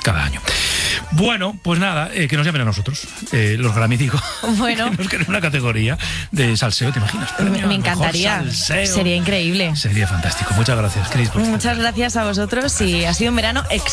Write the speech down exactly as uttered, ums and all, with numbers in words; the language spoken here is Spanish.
cada año. Bueno, pues nada, eh, que nos llamen a nosotros, eh, los Grammy, digo. Bueno. Que nos queden una categoría de salseo, ¿te imaginas? Me, Premio me al mejor encantaría. salseo. Sería increíble. Sería fantástico. Muchas gracias, Cris. por Muchas gracias a vosotros y ha sido un verano